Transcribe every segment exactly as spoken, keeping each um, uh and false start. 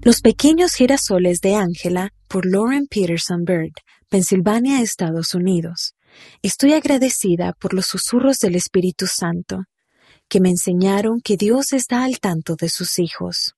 Los pequeños girasoles de Ángela, por Lauren Peterson Bird, Pensilvania, Estados Unidos. Estoy agradecida por los susurros del Espíritu Santo, que me enseñaron que Dios está al tanto de sus hijos.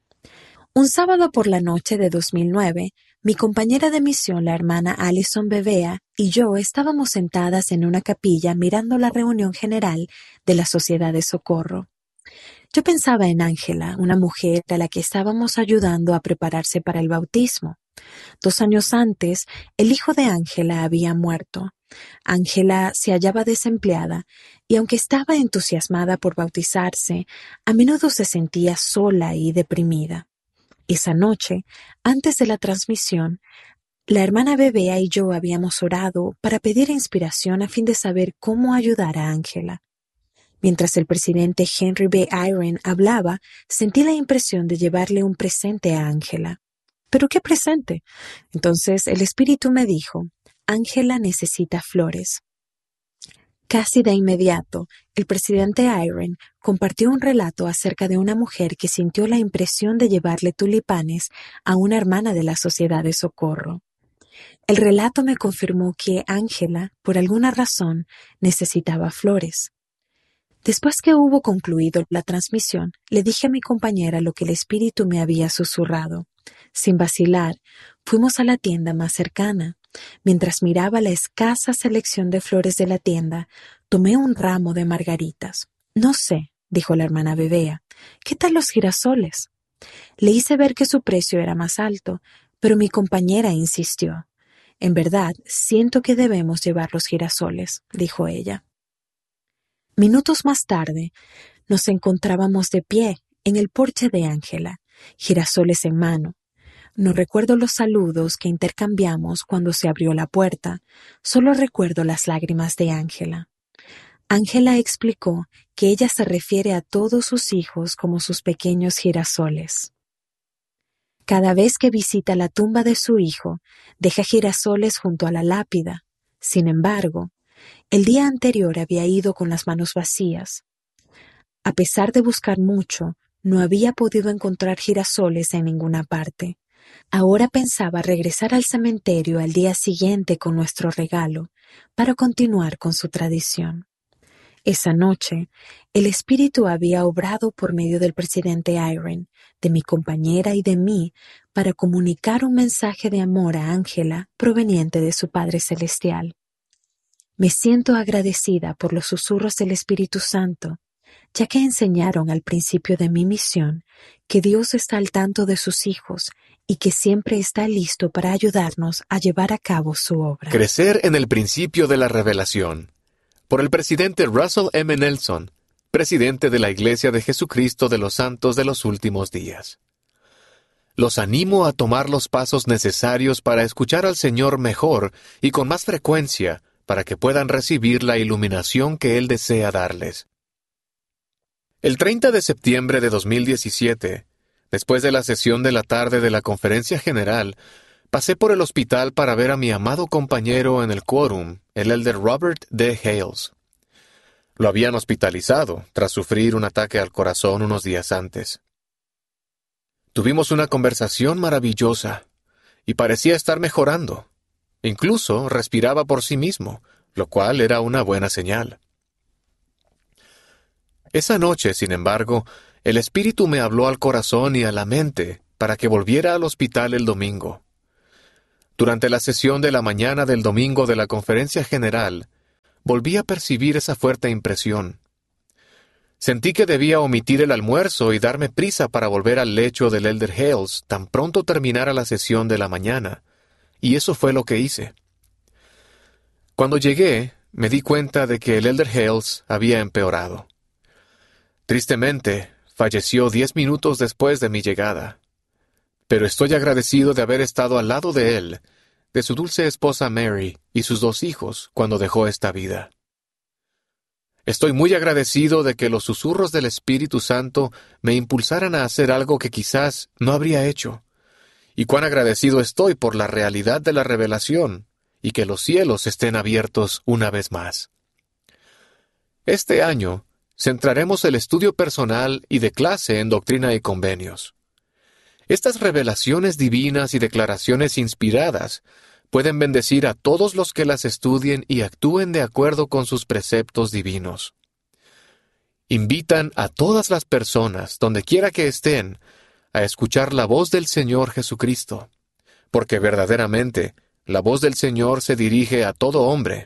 Un sábado por la noche de dos mil nueve, mi compañera de misión, la hermana Alison Bebea, y yo estábamos sentadas en una capilla mirando la reunión general de la Sociedad de Socorro. Yo pensaba en Ángela, una mujer a la que estábamos ayudando a prepararse para el bautismo. Dos años antes, el hijo de Ángela había muerto. Ángela se hallaba desempleada y aunque estaba entusiasmada por bautizarse, a menudo se sentía sola y deprimida. Esa noche, antes de la transmisión, la hermana Bebea y yo habíamos orado para pedir inspiración a fin de saber cómo ayudar a Ángela. Mientras el presidente Henry B. Eyring hablaba, sentí la impresión de llevarle un presente a Ángela. ¿Pero qué presente? Entonces el Espíritu me dijo, Ángela necesita flores. Casi de inmediato, el presidente Eyring compartió un relato acerca de una mujer que sintió la impresión de llevarle tulipanes a una hermana de la Sociedad de Socorro. El relato me confirmó que Ángela, por alguna razón, necesitaba flores. Después que hubo concluido la transmisión, le dije a mi compañera lo que el Espíritu me había susurrado. Sin vacilar, fuimos a la tienda más cercana. Mientras miraba la escasa selección de flores de la tienda, tomé un ramo de margaritas. No sé, dijo la hermana Bebea, ¿qué tal los girasoles? Le hice ver que su precio era más alto, pero mi compañera insistió. En verdad, siento que debemos llevar los girasoles, dijo ella. Minutos más tarde, nos encontrábamos de pie en el porche de Ángela, girasoles en mano. No recuerdo los saludos que intercambiamos cuando se abrió la puerta, solo recuerdo las lágrimas de Ángela. Ángela explicó que ella se refiere a todos sus hijos como sus pequeños girasoles. Cada vez que visita la tumba de su hijo, deja girasoles junto a la lápida. Sin embargo, el día anterior había ido con las manos vacías. A pesar de buscar mucho, no había podido encontrar girasoles en ninguna parte. Ahora pensaba regresar al cementerio al día siguiente con nuestro regalo, para continuar con su tradición. Esa noche, el Espíritu había obrado por medio del presidente Eyring, de mi compañera y de mí, para comunicar un mensaje de amor a Ángela proveniente de su Padre Celestial. Me siento agradecida por los susurros del Espíritu Santo, ya que enseñaron al principio de mi misión que Dios está al tanto de sus hijos y que siempre está listo para ayudarnos a llevar a cabo su obra. Crecer en el principio de la revelación. Por el presidente Russell M. Nelson, presidente de la Iglesia de Jesucristo de los Santos de los Últimos Días. Los animo a tomar los pasos necesarios para escuchar al Señor mejor y con más frecuencia, para que puedan recibir la iluminación que Él desea darles. El treinta de septiembre de dos mil diecisiete, después de la sesión de la tarde de la Conferencia General, pasé por el hospital para ver a mi amado compañero en el quórum, el elder Robert D. Hales. Lo habían hospitalizado tras sufrir un ataque al corazón unos días antes. Tuvimos una conversación maravillosa y parecía estar mejorando. Incluso respiraba por sí mismo, lo cual era una buena señal. Esa noche, sin embargo, el Espíritu me habló al corazón y a la mente para que volviera al hospital el domingo. Durante la sesión de la mañana del domingo de la Conferencia General, volví a percibir esa fuerte impresión. Sentí que debía omitir el almuerzo y darme prisa para volver al lecho del elder Hales tan pronto terminara la sesión de la mañana, y eso fue lo que hice. Cuando llegué, me di cuenta de que el elder Hales había empeorado. Tristemente, falleció diez minutos después de mi llegada. Pero estoy agradecido de haber estado al lado de él, de su dulce esposa Mary y sus dos hijos cuando dejó esta vida. Estoy muy agradecido de que los susurros del Espíritu Santo me impulsaran a hacer algo que quizás no habría hecho, y cuán agradecido estoy por la realidad de la revelación y que los cielos estén abiertos una vez más. Este año, centraremos el estudio personal y de clase en Doctrina y Convenios. Estas revelaciones divinas y declaraciones inspiradas pueden bendecir a todos los que las estudien y actúen de acuerdo con sus preceptos divinos. Invitan a todas las personas, donde quiera que estén, a escuchar la voz del Señor Jesucristo, porque verdaderamente la voz del Señor se dirige a todo hombre.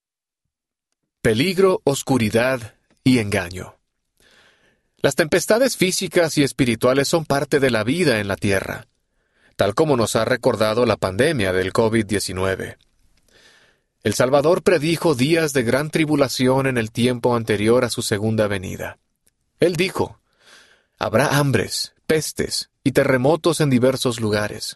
Peligro, oscuridad y engaño. Las tempestades físicas y espirituales son parte de la vida en la tierra, tal como nos ha recordado la pandemia del COVID diecinueve. El Salvador predijo días de gran tribulación en el tiempo anterior a su segunda venida. Él dijo: habrá hambres, pestes y terremotos en diversos lugares.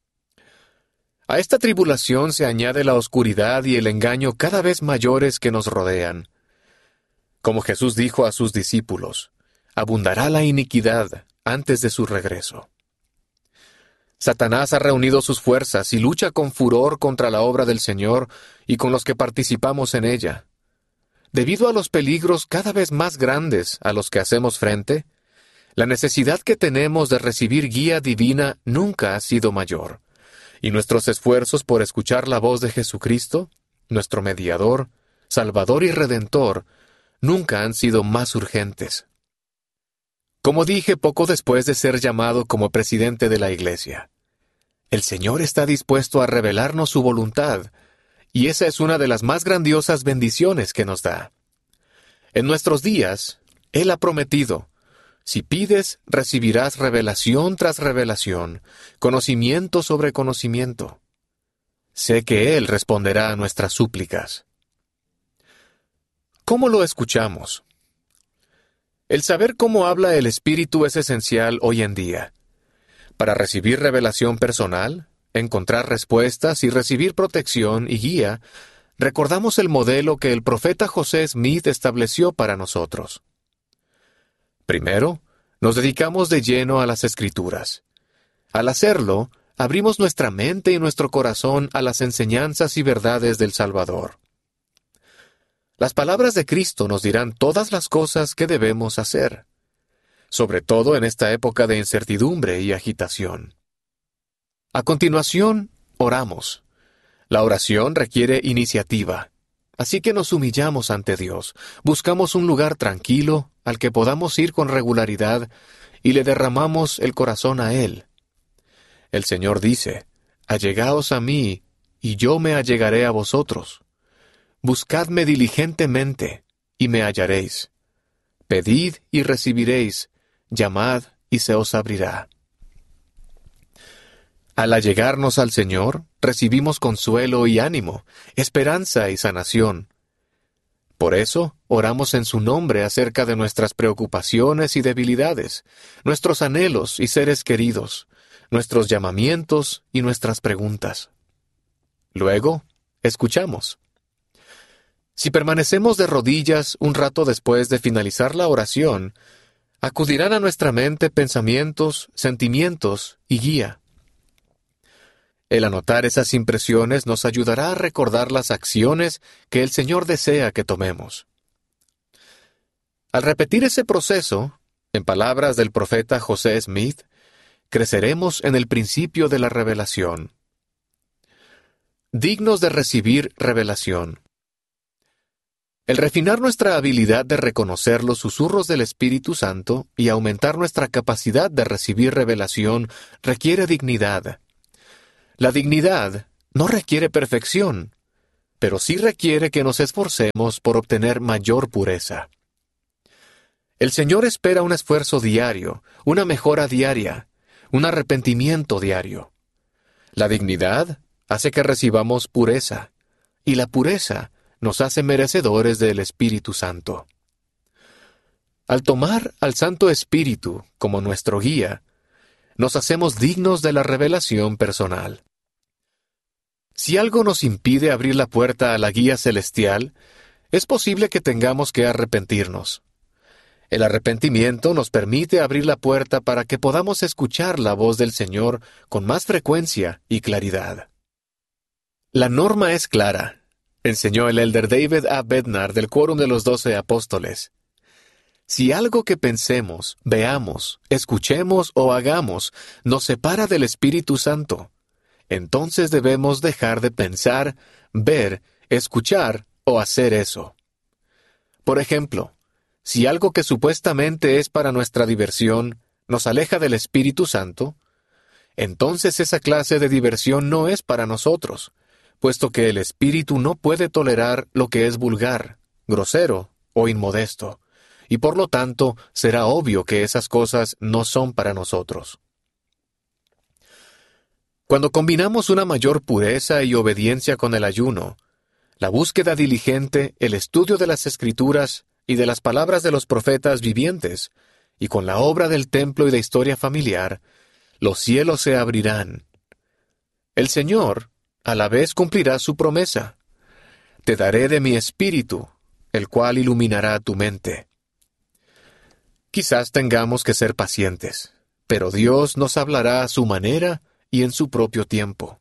A esta tribulación se añade la oscuridad y el engaño cada vez mayores que nos rodean. Como Jesús dijo a sus discípulos, abundará la iniquidad antes de su regreso. Satanás ha reunido sus fuerzas y lucha con furor contra la obra del Señor y con los que participamos en ella. Debido a los peligros cada vez más grandes a los que hacemos frente, la necesidad que tenemos de recibir guía divina nunca ha sido mayor, y nuestros esfuerzos por escuchar la voz de Jesucristo, nuestro mediador, Salvador y Redentor, nunca han sido más urgentes. Como dije poco después de ser llamado como presidente de la Iglesia, el Señor está dispuesto a revelarnos su voluntad, y esa es una de las más grandiosas bendiciones que nos da. En nuestros días, Él ha prometido: si pides, recibirás revelación tras revelación, conocimiento sobre conocimiento. Sé que Él responderá a nuestras súplicas. ¿Cómo lo escuchamos? El saber cómo habla el Espíritu es esencial hoy en día. Para recibir revelación personal, encontrar respuestas y recibir protección y guía, recordamos el modelo que el profeta José Smith estableció para nosotros. Primero, nos dedicamos de lleno a las Escrituras. Al hacerlo, abrimos nuestra mente y nuestro corazón a las enseñanzas y verdades del Salvador. Las palabras de Cristo nos dirán todas las cosas que debemos hacer, sobre todo en esta época de incertidumbre y agitación. A continuación, oramos. La oración requiere iniciativa, así que nos humillamos ante Dios, buscamos un lugar tranquilo al que podamos ir con regularidad y le derramamos el corazón a Él. El Señor dice: allegaos a mí, y yo me allegaré a vosotros. Buscadme diligentemente, y me hallaréis. Pedid y recibiréis, llamad y se os abrirá. Al allegarnos al Señor, recibimos consuelo y ánimo, esperanza y sanación. Por eso, oramos en su nombre acerca de nuestras preocupaciones y debilidades, nuestros anhelos y seres queridos, nuestros llamamientos y nuestras preguntas. Luego, escuchamos. Si permanecemos de rodillas un rato después de finalizar la oración, acudirán a nuestra mente pensamientos, sentimientos y guía. El anotar esas impresiones nos ayudará a recordar las acciones que el Señor desea que tomemos. Al repetir ese proceso, en palabras del profeta José Smith, creceremos en el principio de la revelación. Dignos de recibir revelación. El refinar nuestra habilidad de reconocer los susurros del Espíritu Santo y aumentar nuestra capacidad de recibir revelación requiere dignidad. La dignidad no requiere perfección, pero sí requiere que nos esforcemos por obtener mayor pureza. El Señor espera un esfuerzo diario, una mejora diaria, un arrepentimiento diario. La dignidad hace que recibamos pureza, y la pureza nos hace merecedores del Espíritu Santo. Al tomar al Santo Espíritu como nuestro guía, nos hacemos dignos de la revelación personal. Si algo nos impide abrir la puerta a la guía celestial, es posible que tengamos que arrepentirnos. El arrepentimiento nos permite abrir la puerta para que podamos escuchar la voz del Señor con más frecuencia y claridad. La norma es clara, enseñó el elder David A. Bednar del Quórum de los Doce Apóstoles. Si algo que pensemos, veamos, escuchemos o hagamos nos separa del Espíritu Santo, entonces debemos dejar de pensar, ver, escuchar o hacer eso. Por ejemplo, si algo que supuestamente es para nuestra diversión nos aleja del Espíritu Santo, entonces esa clase de diversión no es para nosotros, puesto que el Espíritu no puede tolerar lo que es vulgar, grosero o inmodesto, y por lo tanto será obvio que esas cosas no son para nosotros. Cuando combinamos una mayor pureza y obediencia con el ayuno, la búsqueda diligente, el estudio de las Escrituras y de las palabras de los profetas vivientes, y con la obra del templo y de historia familiar, los cielos se abrirán. El Señor, a la vez, cumplirá su promesa. Te daré de mi espíritu, el cual iluminará tu mente. Quizás tengamos que ser pacientes, pero Dios nos hablará a su manera y en su propio tiempo.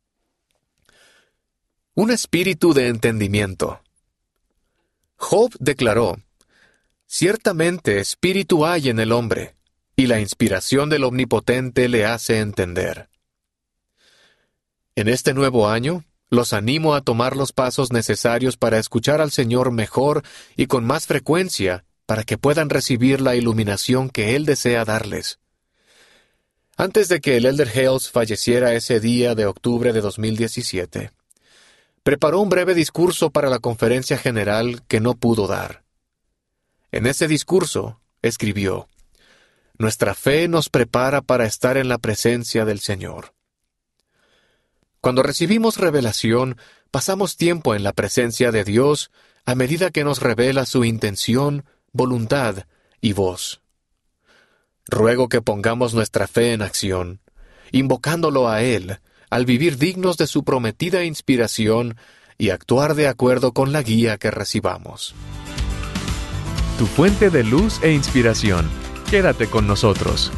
Un espíritu de entendimiento. Job declaró: «Ciertamente espíritu hay en el hombre, y la inspiración del Omnipotente le hace entender». En este nuevo año, los animo a tomar los pasos necesarios para escuchar al Señor mejor y con más frecuencia, para que puedan recibir la iluminación que Él desea darles. Antes de que el Elder Hales falleciera ese día de octubre de dos mil diecisiete, preparó un breve discurso para la conferencia general que no pudo dar. En ese discurso, escribió: «Nuestra fe nos prepara para estar en la presencia del Señor». Cuando recibimos revelación, pasamos tiempo en la presencia de Dios a medida que nos revela su intención, voluntad y voz. Ruego que pongamos nuestra fe en acción, invocándolo a Él, al vivir dignos de su prometida inspiración y actuar de acuerdo con la guía que recibamos. Tu fuente de luz e inspiración. Quédate con nosotros.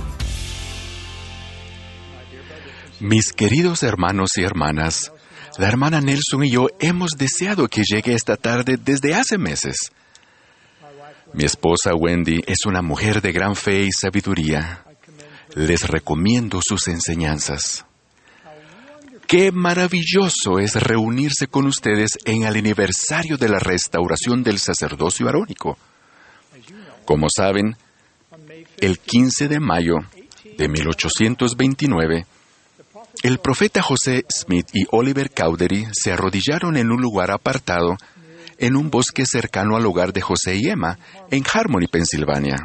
Mis queridos hermanos y hermanas, la hermana Nelson y yo hemos deseado que llegue esta tarde desde hace meses. Mi esposa Wendy es una mujer de gran fe y sabiduría. Les recomiendo sus enseñanzas. ¡Qué maravilloso es reunirse con ustedes en el aniversario de la restauración del sacerdocio arónico! Como saben, el quince de mayo de mil ochocientos veintinueve, el profeta José Smith y Oliver Cowdery se arrodillaron en un lugar apartado en un bosque cercano al hogar de José y Emma, en Harmony, Pensilvania.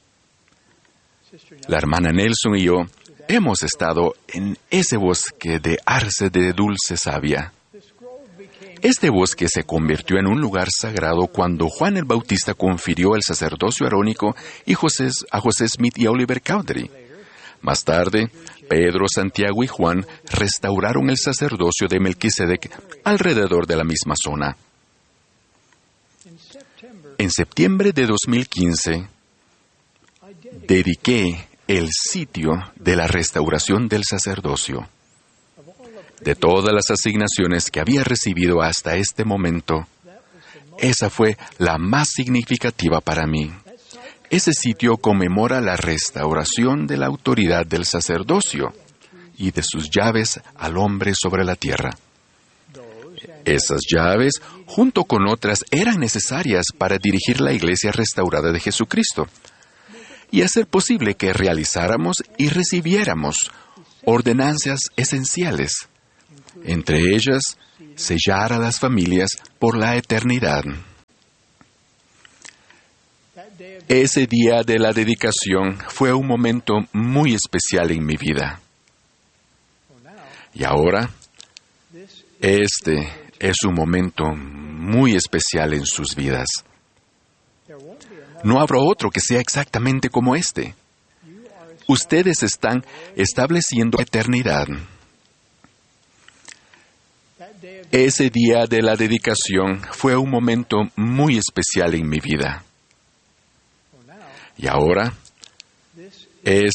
La hermana Nelson y yo hemos estado en ese bosque de arce de dulce savia. Este bosque se convirtió en un lugar sagrado cuando Juan el Bautista confirió el sacerdocio arónico y José, a José Smith y a Oliver Cowdery. Más tarde, Pedro, Santiago y Juan restauraron el sacerdocio de Melquisedec alrededor de la misma zona. En septiembre de dos mil quince, dediqué el sitio de la restauración del sacerdocio. De todas las asignaciones que había recibido hasta este momento, esa fue la más significativa para mí. Ese sitio conmemora la restauración de la autoridad del sacerdocio y de sus llaves al hombre sobre la tierra. Esas llaves, junto con otras, eran necesarias para dirigir la iglesia restaurada de Jesucristo y hacer posible que realizáramos y recibiéramos ordenanzas esenciales, entre ellas, sellar a las familias por la eternidad. Ese día de la dedicación fue un momento muy especial en mi vida. Y ahora, este es un momento muy especial en sus vidas. No habrá otro que sea exactamente como este. Ustedes están estableciendo eternidad. Ese día de la dedicación fue un momento muy especial en mi vida. Y ahora, es